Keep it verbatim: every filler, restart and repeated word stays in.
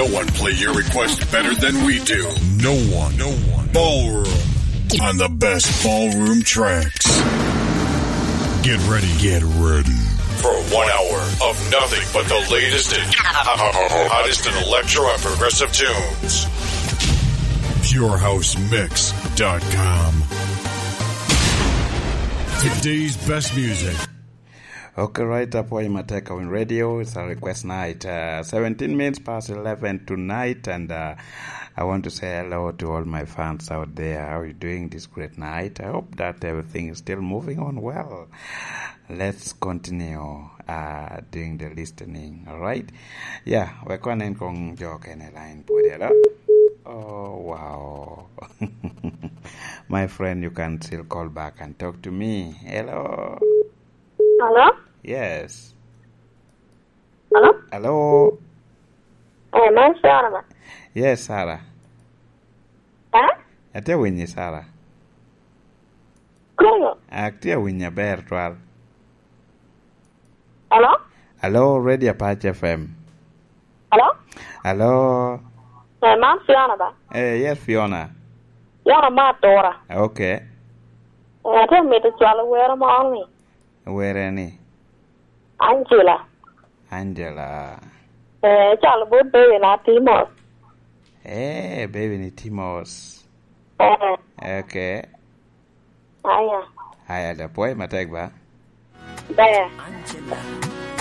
one play your request better than we do. No one. No one. Ballroom. On the best ballroom tracks. Get ready. Get ready. For one hour of nothing but the latest and hottest in electro and progressive tunes. pure house mix dot com. Today's best music. Okay, right up where Mateka on radio. It's a request night. Uh, seventeen minutes past eleven tonight, and uh, I want to say hello to all my fans out there. How are you doing this great night? I hope that everything is still moving on well. Let's continue uh, doing the listening, all right? Yeah, we're going to go joke in a line. Oh, wow. My friend, you can still call back and talk to me. Hello? Hello? Yes. Hello? Hello? Hey, man, Sarah. Yes, Sarah. Huh? Ate winyi, Sarah. Cool. Ate winyi bear twal. Hello? Hello, Radio Patch F M. Hello? Hello? Hey, man, Fiona. Hey, yes, Fiona. You're my daughter. Okay. I tell me to swallow where I'm on me. Where any? Angela. Angela. Eh, child good baby, not Timos. Hey, baby, ni Timos. Eh. Okay. Hiya. Hiya, the boy, matagba. There. Angela.